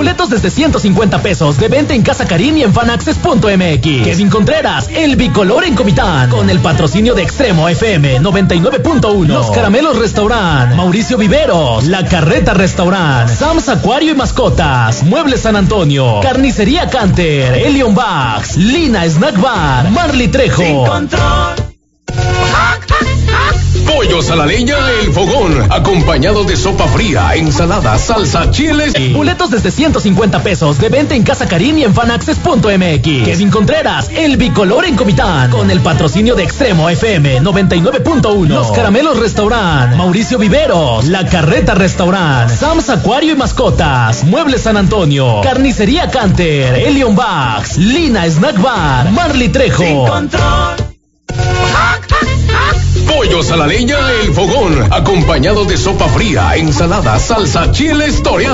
Boletos desde 150 pesos de venta en Casa Karim y en fanaccess.mx. Kevin Contreras, el bicolor en Comitán, con el patrocinio de Extremo FM 99.1. Los Caramelos Restaurant, Mauricio Viveros, La Carreta Restaurant, Sam's Acuario y Mascotas, Muebles San Antonio, Carnicería Canter, Elion Bags, Lina Snack Bar, Marley Trejo. Sin control. Pollos a la leña, El Fogón, acompañado de sopa fría, ensalada, salsa, chiles. Boletos desde 150 pesos de venta en Casa Karim y en fanaccess.mx. Kevin Contreras, el bicolor en Comitán, con el patrocinio de Extremo FM 99.1. Los Caramelos Restaurant, Mauricio Viveros, La Carreta Restaurant, Sam's Acuario y Mascotas, Muebles San Antonio, Carnicería Canter, Elion Bags, Lina Snack Bar, Marley Trejo. Sin control. Pollos a la leña, El Fogón, acompañado de sopa fría, ensalada, salsa, chiles toreados.